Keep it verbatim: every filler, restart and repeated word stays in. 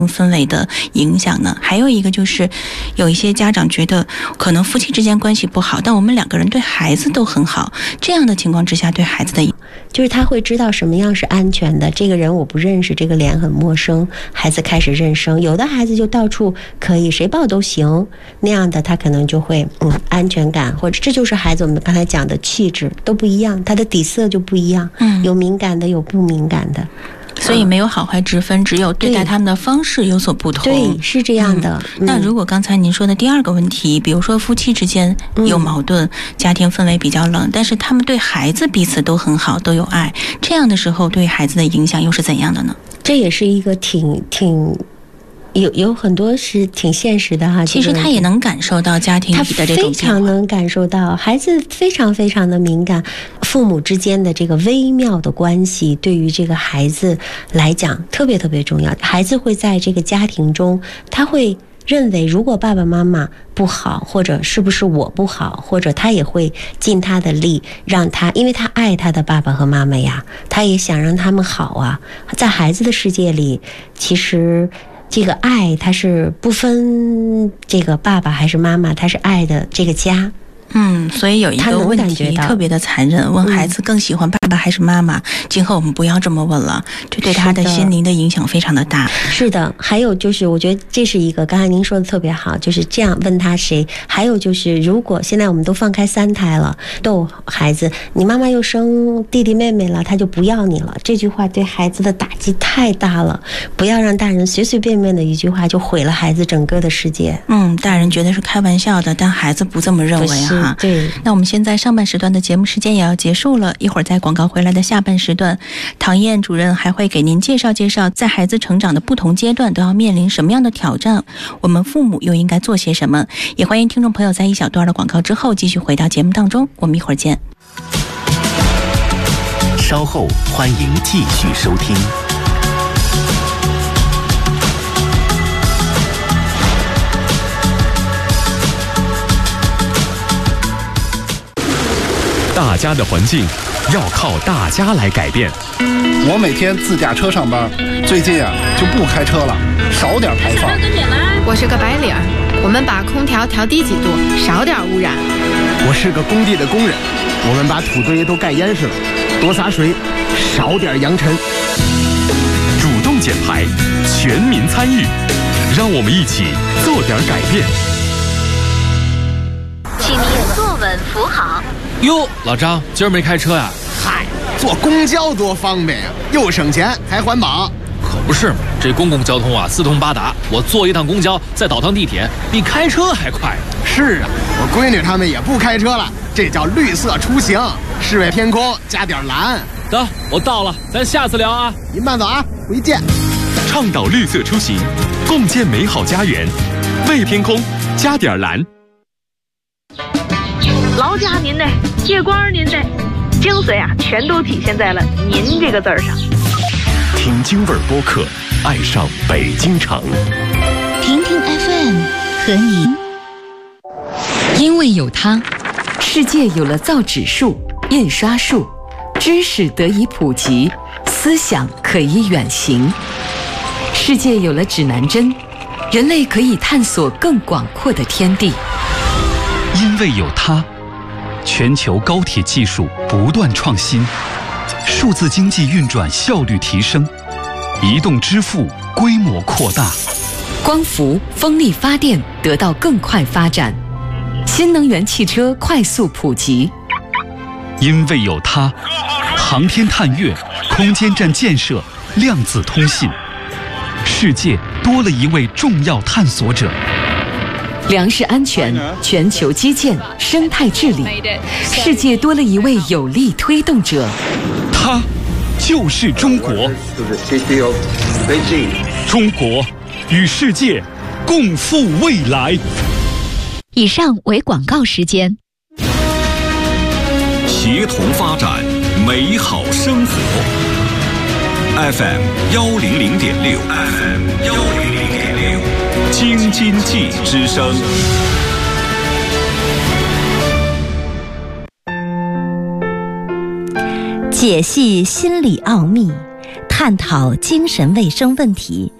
氛围的影响呢？还有一个就是有一些家长觉得可能夫妻之间关系不好，但我们两个人对孩子都很好，这样的情况之下对孩子的就是他会知道什么样是安全的，这个人我不认识，这个脸很陌生，孩子开始认生。有的孩子就到处可以谁抱都行，那样的他可能就会嗯安全感，或者这就是孩子我们刚才讲的气质都不一样，他的底色就不一样，嗯，有敏感的有不敏感的， 所以没有好坏之分，只有对待他们的方式有所不同。 对，是这样的。 嗯、那如果刚才您说的第二个问题，比如说夫妻之间有矛盾，嗯、家庭氛围比较冷，但是他们对孩子彼此都很好，都有爱，这样的时候对孩子的影响又是怎样的呢？ 这也是一个挺挺。有有很多是挺现实的哈， 其实他也能感受到家庭里的这种变化，他非常能感受到，孩子非常非常的敏感，父母之间的这个微妙的关系对于这个孩子来讲特别特别重要。孩子会在这个家庭中，他会认为如果爸爸妈妈不好，或者是不是我不好，或者他也会尽他的力让他，因为他爱他的爸爸和妈妈呀，他也想让他们好啊。在孩子的世界里，其实这个爱它是不分这个爸爸还是妈妈，它是爱的这个家。 嗯，所以有一个问题特别的残忍，问孩子更喜欢爸爸还是妈妈，今后我们不要这么问了，这对他的心灵的影响非常的大。 是的，还有就是我觉得这是一个刚才您说的特别好，就是这样问他谁。还有就是如果现在我们都放开三胎了，逗孩子你妈妈又生弟弟妹妹了，他就不要你了，这句话对孩子的打击太大了，不要让大人随随便便的一句话就毁了孩子整个的世界。 嗯，大人觉得是开玩笑的，但孩子不这么认为啊。 对， 那我们现在上半时段的节目时间也要结束了，一会儿在广告回来的下半时段，唐燕主任还会给您介绍介绍在孩子成长的不同阶段都要面临什么样的挑战，我们父母又应该做些什么。也欢迎听众朋友在一小段的广告之后继续回到节目当中，我们一会儿见。 稍后欢迎继续收听。 大家的环境要靠大家来改变。 我每天自驾车上班，最近啊就不开车了，少点排放。 我是个白领，我们把空调调低几度，少点污染。 我是个工地的工人，我们把土堆都盖严实了，多洒水，少点扬尘。 主动减排，全民参与，让我们一起做点改变。 请您坐稳扶好。 哟，老张，今儿没开车呀？ 嗨，坐公交多方便呀，又省钱还环保。 可不是嘛，这公共交通啊四通八达，我坐一趟公交再倒趟地铁，比开车还快。 是啊，我闺女他们也不开车了，这叫绿色出行，是为天空加点蓝。 得，我到了，咱下次聊啊。 您慢走啊，回见。 倡导绿色出行，共建美好家园，为天空加点蓝。 劳驾您的，借光您的，精髓啊，全都体现在了“您”这个字儿上。 听京味儿播客，爱上北京城。 听听 F M 和您。因为有它，世界有了造纸术、印刷术，知识得以普及，思想可以远行。世界有了指南针，人类可以探索更广阔的天地。 因为有它，全球高铁技术不断创新，数字经济运转效率提升，移动支付规模扩大， 光伏、风力发电得到更快发展，新能源汽车快速普及。 因为有它，航天探月、空间站建设、量子通信，世界多了一位重要探索者。 粮食安全、全球基建、生态治理，世界多了一位有力推动者。 他就是中国。中国与世界共赴未来。 以上为广告时间。 协同发展，美好生活。F M 幺零零点六 ，F M 幺零零点六，京津冀之声。 解析心理奥秘，探讨精神卫生问题。